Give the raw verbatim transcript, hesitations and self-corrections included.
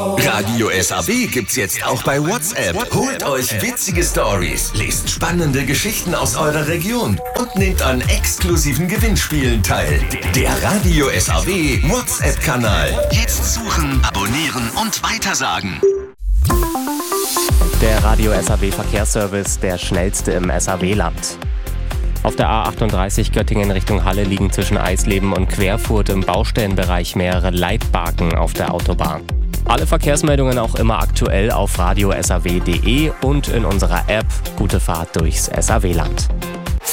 Radio S A W gibt's jetzt auch bei WhatsApp. Holt euch witzige Stories, lest spannende Geschichten aus eurer Region und nehmt an exklusiven Gewinnspielen teil. Der Radio S A W WhatsApp-Kanal. Jetzt suchen, abonnieren und weitersagen. Der Radio S A W Verkehrsservice, der schnellste im S A W-Land. Auf der A achtunddreißig Göttingen Richtung Halle liegen zwischen Eisleben und Querfurt im Baustellenbereich mehrere Leitbarken auf der Autobahn. Alle Verkehrsmeldungen auch immer aktuell auf radio s a w punkt d e und in unserer App. Gute Fahrt durchs S A W-Land.